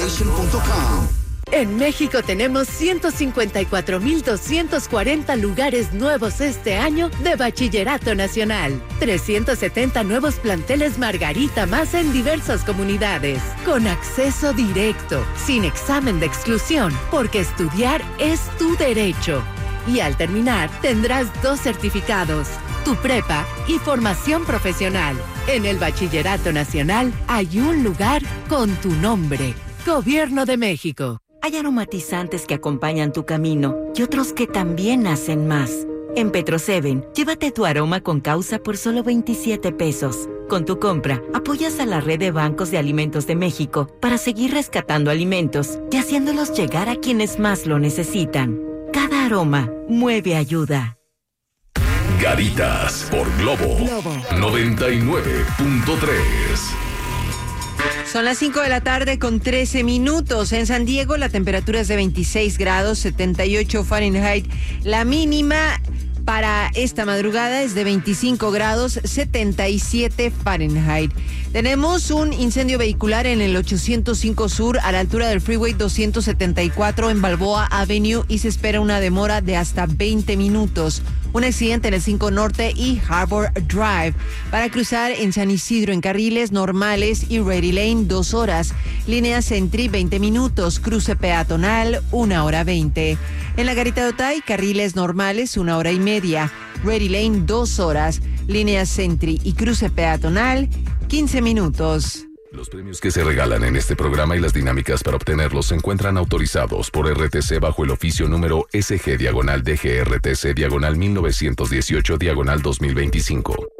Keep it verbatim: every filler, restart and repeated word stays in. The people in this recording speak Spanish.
transportation punto com. En México tenemos ciento cincuenta y cuatro mil doscientos cuarenta lugares nuevos este año de Bachillerato Nacional. trescientos setenta nuevos planteles Margarita más en diversas comunidades. Con acceso directo, sin examen de exclusión, porque estudiar es tu derecho. Y al terminar, tendrás dos certificados, tu prepa y formación profesional. En el Bachillerato Nacional hay un lugar con tu nombre. Gobierno de México. Hay aromatizantes que acompañan tu camino y otros que también hacen más. En Petro Seven, llévate tu aroma con causa por solo veintisiete pesos. Con tu compra, apoyas a la red de bancos de alimentos de México para seguir rescatando alimentos y haciéndolos llegar a quienes más lo necesitan. Cada aroma mueve ayuda. Garitas por Globo, Globo. noventa y nueve punto tres. Son las cinco de la tarde con trece minutos. En San Diego la temperatura es de veintiséis grados, setenta y ocho Fahrenheit. La mínima para esta madrugada es de veinticinco grados, setenta y siete Fahrenheit. Tenemos un incendio vehicular en el ochocientos cinco Sur a la altura del Freeway doscientos setenta y cuatro en Balboa Avenue y se espera una demora de hasta veinte minutos. Un accidente en el cinco Norte y Harbor Drive. Para cruzar en San Isidro en carriles normales y Ready Lane, dos horas. Línea Sentry, veinte minutos. Cruce peatonal, una hora veinte. En la Garita de Otay, carriles normales, una hora y media. Ready Lane, dos horas. Línea Sentry y cruce peatonal, quince minutos. Los premios que se regalan en este programa y las dinámicas para obtenerlos se encuentran autorizados por R T C bajo el oficio número S G diagonal D G R T C diagonal mil novecientos dieciocho diagonal dos mil veinticinco.